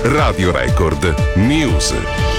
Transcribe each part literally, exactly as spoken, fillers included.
Radio Record News.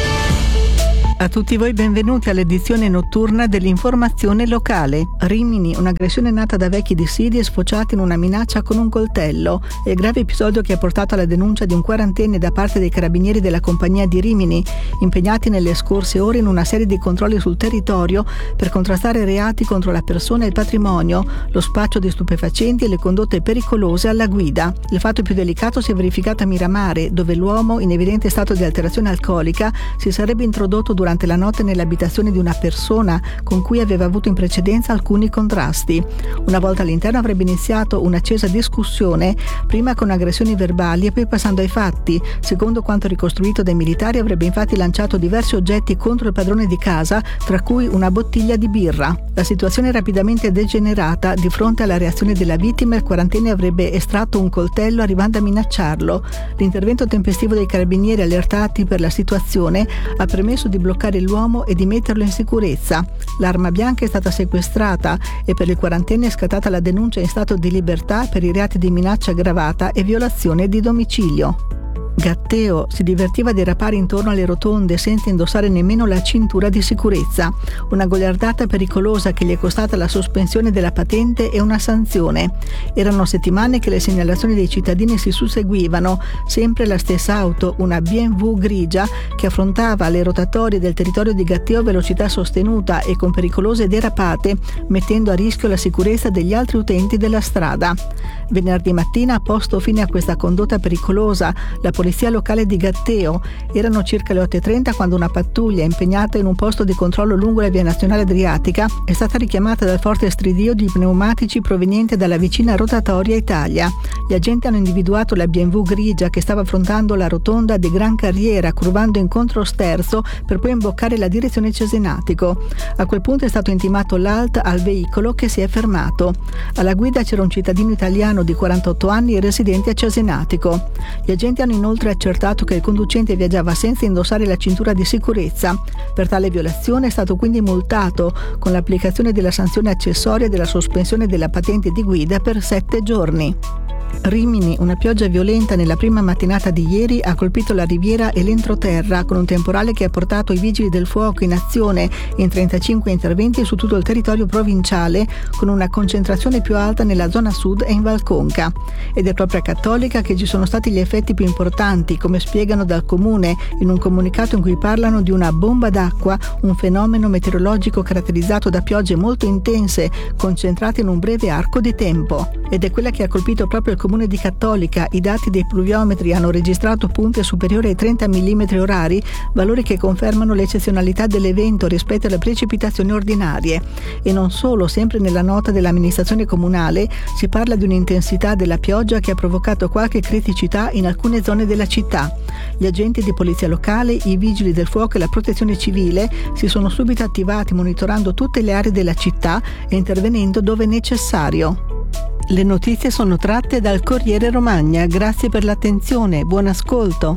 A tutti voi benvenuti all'edizione notturna dell'informazione locale. Rimini, un'aggressione nata da vecchi dissidi e sfociata in una minaccia con un coltello. È il grave episodio che ha portato alla denuncia di un quarantenne da parte dei carabinieri della compagnia di Rimini, impegnati nelle scorse ore in una serie di controlli sul territorio per contrastare reati contro la persona e il patrimonio, lo spaccio di stupefacenti e le condotte pericolose alla guida. Il fatto più delicato si è verificato a Miramare, dove l'uomo, in evidente stato di alterazione alcolica, si sarebbe introdotto durante la notte nell'abitazione di una persona con cui aveva avuto in precedenza alcuni contrasti. Una volta all'interno avrebbe iniziato un'accesa discussione, prima con aggressioni verbali e poi passando ai fatti. Secondo quanto ricostruito dai militari, avrebbe infatti lanciato diversi oggetti contro il padrone di casa, tra cui una bottiglia di birra. La situazione è rapidamente degenerata. Di fronte alla reazione della vittima, il quarantenne avrebbe estratto un coltello arrivando a minacciarlo. L'intervento tempestivo dei carabinieri, allertati per la situazione, ha permesso di bloccare l'uomo e di metterlo in sicurezza. L'arma bianca è stata sequestrata e per il quarantenne è scattata la denuncia in stato di libertà per i reati di minaccia aggravata e violazione di domicilio. Gatteo si divertiva a derapare intorno alle rotonde senza indossare nemmeno la cintura di sicurezza. Una goliardata pericolosa che gli è costata la sospensione della patente e una sanzione. Erano settimane che le segnalazioni dei cittadini si susseguivano. Sempre la stessa auto, una B M W grigia, che affrontava le rotatorie del territorio di Gatteo a velocità sostenuta e con pericolose derapate, mettendo a rischio la sicurezza degli altri utenti della strada. Venerdì mattina ha posto fine a questa condotta pericolosa la polizia locale di Gatteo. Erano circa le otto e trenta quando una pattuglia impegnata in un posto di controllo lungo la via nazionale adriatica è stata richiamata dal forte stridio di pneumatici proveniente dalla vicina rotatoria Italia. Gli agenti hanno individuato la B M W grigia che stava affrontando la rotonda di Gran Carriera, curvando in controsterzo per poi imboccare la direzione Cesenatico. A quel punto è stato intimato l'alt al veicolo, che si è fermato. Alla guida c'era un cittadino italiano di quarantotto anni e residente a Cesenatico. Gli agenti hanno inoltre accertato che il conducente viaggiava senza indossare la cintura di sicurezza. Per tale violazione è stato quindi multato con l'applicazione della sanzione accessoria della sospensione della patente di guida per sette giorni. Rimini, una pioggia violenta nella prima mattinata di ieri ha colpito la riviera e l'entroterra con un temporale che ha portato i vigili del fuoco in azione in trentacinque interventi su tutto il territorio provinciale, con una concentrazione più alta nella zona sud e in Val Conca. Ed è proprio a Cattolica che ci sono stati gli effetti più importanti, come spiegano dal comune in un comunicato in cui parlano di una bomba d'acqua, un fenomeno meteorologico caratterizzato da piogge molto intense concentrate in un breve arco di tempo. Ed è quella che ha colpito proprio il comune di Cattolica. I dati dei pluviometri hanno registrato punte superiori ai trenta millimetri orari, valori che confermano l'eccezionalità dell'evento rispetto alle precipitazioni ordinarie. E non solo, sempre nella nota dell'amministrazione comunale si parla di un'intensità della pioggia che ha provocato qualche criticità in alcune zone della città. Gli agenti di polizia locale, i vigili del fuoco e la protezione civile si sono subito attivati monitorando tutte le aree della città e intervenendo dove necessario. Le notizie sono tratte dal Corriere Romagna. Grazie per l'attenzione, buon ascolto.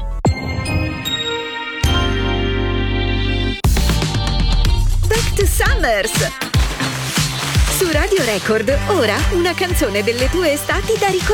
Back to Summers! Su Radio Record, ora una canzone delle tue estati da ricordare.